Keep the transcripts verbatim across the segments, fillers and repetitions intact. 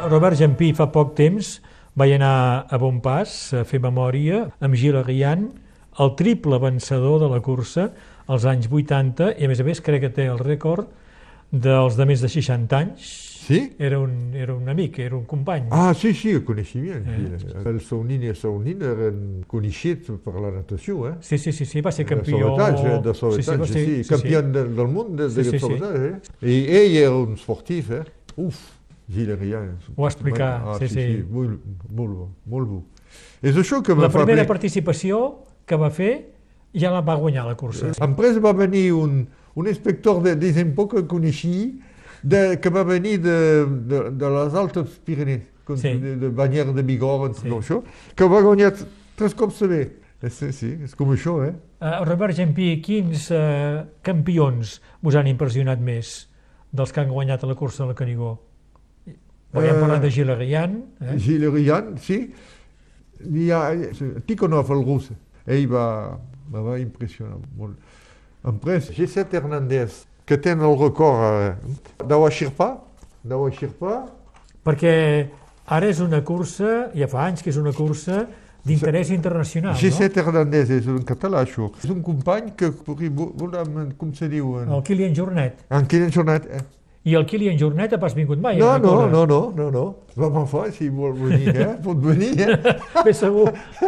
Robert Jampí fa poc temps vaig anar a Bonpas a fer memòria amb Gilles Ariane, el triple vencedor de la cursa als anys vuitanta, i a més a més crec que té el rècord dels de més de seixanta anys. Sí? Era un, era un amic, era un company. Ah, sí, sí, el coneixia bien. Eh. El seu nin i el seu nin eren coneixits per la natació, eh? Sí, sí, sí, sí, va ser campió... De sauvetatge, de sauvetatge, sí, sí, sí, campió sí. del món de, de sí, sí, sauvetatge, sí. eh? I ell era un esportiu, eh? Uf! Gilles Ariane. Ho va explicar, ah, sí, sí. sí. Molt, molt bo, molt bo. És això que la va primera fa... participació que va fer ja la va guanyar la cursa. Després va venir un, un inspector de desempoc que coneixia, de, que va venir de, de, de les Altes Pyrénées, sí. de, de Bagnères de Bigorre, sí. això, que va guanyar tres cops també. Sí, sí, és com això, eh? Uh, Robert Jampí, quins uh, campions us han impressionat més dels que han guanyat a la cursa del Canigó? Podríem parlar de Gilles Ariane. Eh? Gilles Ariane, sí. Hi ha Tikhonov, el rus. Ell va, va impressionar molt. Després, G set Hernández, que té el record d'Awa Shirpa. D'Awa Shirpa. Perquè ara és una cursa, ja fa anys que és una cursa d'interès internacional, G set no? Hernández és un català, això. És un company que, com se diu? El Kilian Jornet. En Kilian Jornet, eh? I el Kilian Jornet ha pas vingut mai? No, no, no, no, no, no. Vam a fer, si vol venir, eh? Pot venir, eh? Ben segur.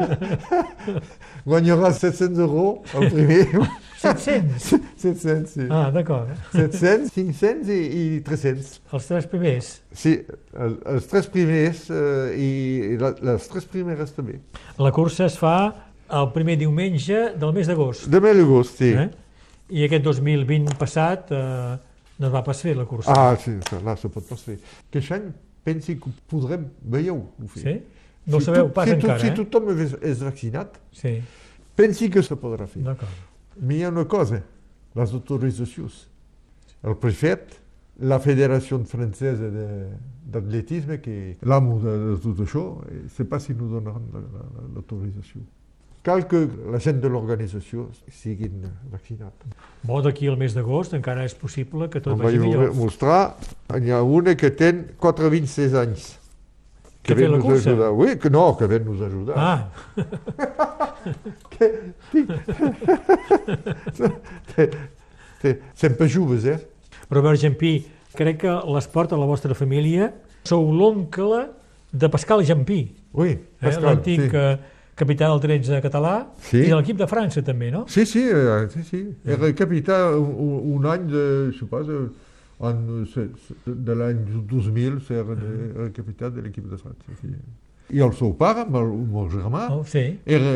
Guanyarà set-cents euros el primer. set-cents? set-cents, sí. Ah, d'acord. set-cents, cinc-cents i, i tres-cents. Els tres primers? Sí, el, els tres primers eh, i, i la, les tres primeres també. La cursa es fa el primer diumenge del mes d'agost. De mes d'agost, sí. Eh? I aquest dos mil vint passat eh, no es va pas fer la cursa. Ah, sí, là se pot pas fer. Aquest any pensi que podrem, veieu-ho fer. Sí? No ho si sabeu tot, pas si encara, tot, eh? Si tothom és, és vaccinat, sí. pensi que se podrà fer. D'acord. Mais hi ha una cosa, les autoritzacions. El prefet, la Federació Francesa d'Atletisme, que l'amo de, de tot això, ne sé pas si nous donaran l'autorització. Cal que la gent de l'organització siguin vaccinats. Bo, d'aquí al mes d'agost encara és possible que tot On vagi millor. Vaig mostrar, hi ha una que té quatre cents vint-i-sis anys. Que ve la cursa? Ajudar. Oui, que no, que ven nos ajudar. Ah. que, sempre joves, eh? Robert Jampí, crec que l'esport a la vostra família sou l'oncle de Pascal Jampí. Oui, Pascal, eh? L'antic sí. capità del tretze català, sí. I de l'equip de França també, no? Sí, sí, sí, sí. Era capità un, un any de, je sais pas, de, en, de l'any dos mil, era el capità de l'equip de França. Sí. I el seu pare, el meu germà, oh, sí. era,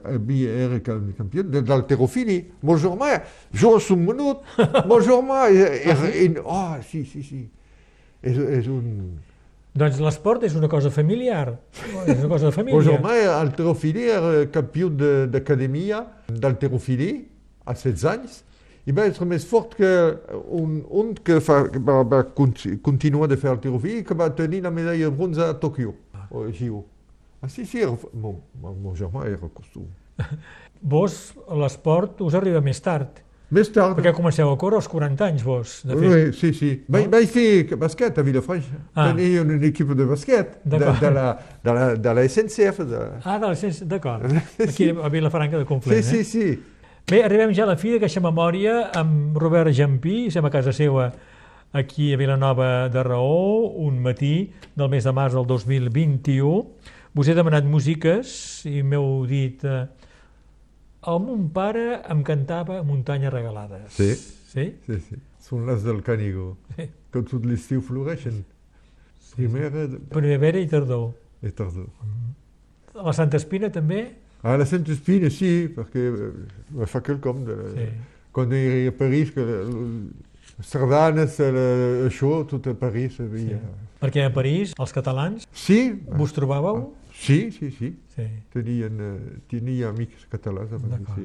era campió d'halterofili. Meu germà, jo un minut, meu germà, era, era, oh, sí, sí, sí. És, és un... Doncs l'esport és una cosa familiar, és una cosa de família. Mon germà, halterofili, era campió d'acadèmia d'halterofili a setze anys, i va ser més fort que un, un que fa, va, va continuar de fer halterofili, que va tenir la medalla de bronze a Tòquio, a Gio. Ah, sí, sí, era, mon, mon germà era costum. Vos, l'esport, us arriba més tard. Més tard. Perquè comenceu a córrer als quaranta anys, vos. De fet. Oui, sí, sí. No? Vaig fer basquet a Vilafranca. Ah. Tenia un equip de basquet, de, de, la, de, la, de la S N C F. De... Ah, de la S N C F, d'acord. Aquí a Vilafranca de Conflent, sí, eh? Sí, sí. Bé, arribem ja a la fi d'aquesta memòria amb Robert Jampí, som a casa seva aquí a Vilanova de Raó, un matí del mes de març del dos mil vint-i-u. Vos he demanat músiques i m'heu dit... Eh, el mon pare em cantava Muntanyes regalades. Sí, sí, sí, sí. Són les del Canigó, sí. Que tot l'estiu floreixen. Sí, Primera... Sí. Primavera i tardor. I tardor. Mm. La Santa Espina també? Ah, la Santa Espina sí, perquè va fer quelcom. De... Sí. Quan era a París, que sardanes, això, tot a París. Havia... Sí. Perquè a París, els catalans, sí. Vos trobàveu? Ah. Sí, sí, sí. sí. Tenien, tenia amics catalans. Sí.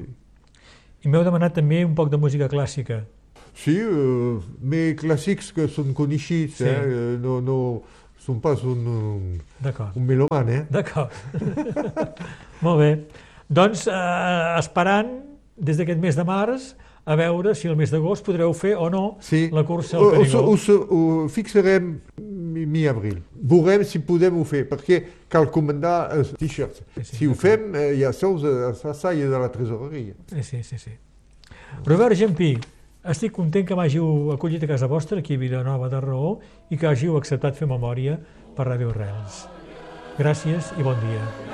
I m'heu demanat també un poc de música clàssica. Sí, uh, més clàssics que són coneixits, sí. eh? no, no són pas un, un, un meloman, eh? D'acord. Molt bé. Doncs eh, esperant, des d'aquest mes de març, a veure si el mes d'agost podreu fer o no sí. La cursa al Canigó. Ho, ho, ho fixarem mi-abril. Veurem si podem ho fer, perquè cal comandar els t-shirts. Sí, sí, si ho fem, eh, ja sous a la saia de la tresoreria. Sí, sí, sí. Robert Jampí, estic content que m'hàgiu acollit a casa vostra, aquí a Vilanova de Raó, i que hàgiu acceptat fer memòria per Ràdio Arrels. Gràcies i bon dia.